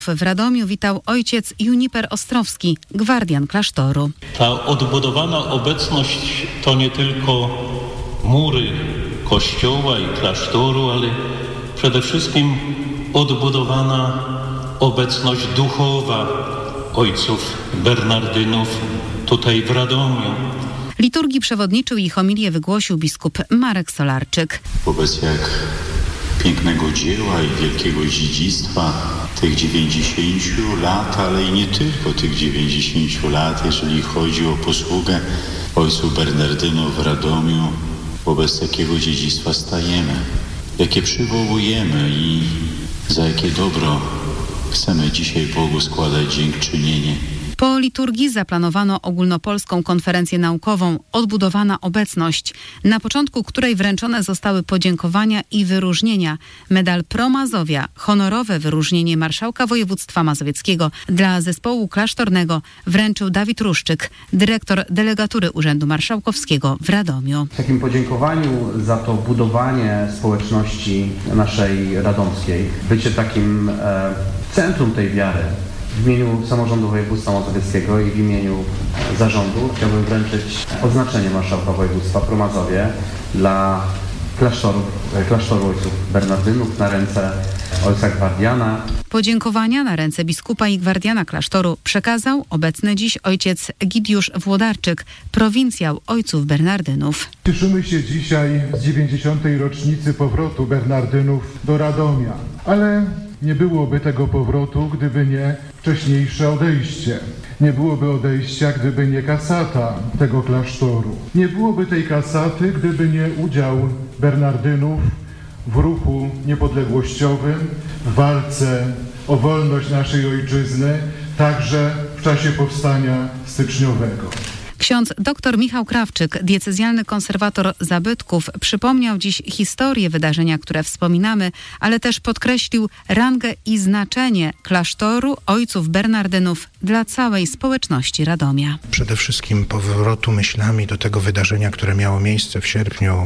W Radomiu witał ojciec Juniper Ostrowski, gwardian klasztoru. Ta odbudowana obecność to nie tylko mury kościoła i klasztoru, ale przede wszystkim odbudowana obecność duchowa ojców Bernardynów tutaj w Radomiu. Liturgii przewodniczył i homilię wygłosił biskup Marek Solarczyk. Wobec jak pięknego dzieła i wielkiego dziedzictwa tych 90 lat, ale i nie tylko tych 90 lat, jeżeli chodzi o posługę ojców Bernardynów w Radomiu, wobec takiego dziedzictwa stajemy, jakie przywołujemy i za jakie dobro chcemy dzisiaj Bogu składać dziękczynienie. Po liturgii zaplanowano ogólnopolską konferencję naukową Odbudowana obecność, na początku której wręczone zostały podziękowania i wyróżnienia. Medal Pro Mazowia, honorowe wyróżnienie marszałka województwa mazowieckiego dla zespołu klasztornego wręczył Dawid Ruszczyk, dyrektor delegatury Urzędu Marszałkowskiego w Radomiu. W takim podziękowaniu za to budowanie społeczności naszej radomskiej, bycie takim centrum tej wiary, w imieniu Samorządu Województwa Mazowieckiego i w imieniu zarządu chciałbym wręczyć odznaczenie Marszałka Województwa Pro Mazowie dla klasztoru ojców Bernardynów na ręce ojca gwardiana. Podziękowania na ręce biskupa i gwardiana klasztoru przekazał obecny dziś ojciec Egidiusz Włodarczyk, prowincjał ojców Bernardynów. Cieszymy się dzisiaj z 90. rocznicy powrotu Bernardynów do Radomia, ale nie byłoby tego powrotu, gdyby nie wcześniejsze odejście. Nie byłoby odejścia, gdyby nie kasata tego klasztoru. Nie byłoby tej kasaty, gdyby nie udział Bernardynów w ruchu niepodległościowym, w walce o wolność naszej ojczyzny, także w czasie powstania styczniowego. Ksiądz dr Michał Krawczyk, diecezjalny konserwator zabytków, przypomniał dziś historię wydarzenia, które wspominamy, ale też podkreślił rangę i znaczenie klasztoru ojców Bernardynów dla całej społeczności Radomia. Przede wszystkim powrotu myślami do tego wydarzenia, które miało miejsce w sierpniu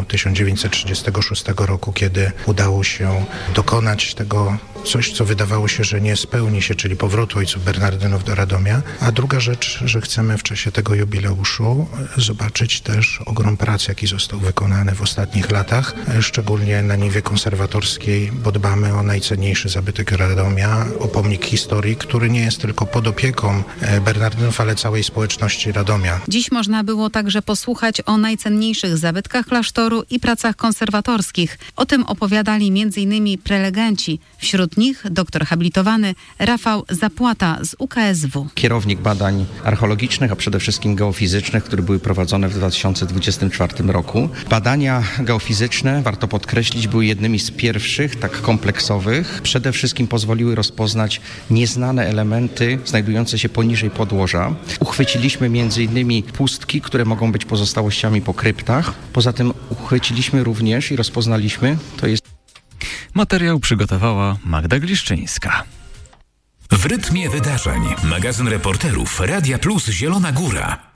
1936 roku, kiedy udało się dokonać tego coś, co wydawało się, że nie spełni się, czyli powrotu ojców Bernardynów do Radomia. A druga rzecz, że chcemy w czasie tego jubileuszu zobaczyć też ogrom pracy, jaki został wykonany w ostatnich latach, szczególnie na niwie konserwatorskiej, bo dbamy o najcenniejszy zabytek Radomia, o pomnik historii, który nie jest tylko pod opieką Bernardynów, ale całej społeczności Radomia. Dziś można było także posłuchać o najcenniejszych zabytkach klasztoru i pracach konserwatorskich. O tym opowiadali m.in. prelegenci. Wśród nich doktor habilitowany Rafał Zapłata z UKSW. Kierownik badań archeologicznych, a przede wszystkim geofizycznych, które były prowadzone w 2024 roku. Badania geofizyczne, warto podkreślić, były jednymi z pierwszych, tak kompleksowych. Przede wszystkim pozwoliły rozpoznać nieznane elementy znajdujące się poniżej podłoża. Uchwyciliśmy m.in. pustki, które mogą być pozostałościami po kryptach. Poza tym uchwyciliśmy również i rozpoznaliśmy, to jest... Materiał przygotowała Magda Gliszczyńska. W rytmie wydarzeń. Magazyn reporterów Radia Plus Zielona Góra.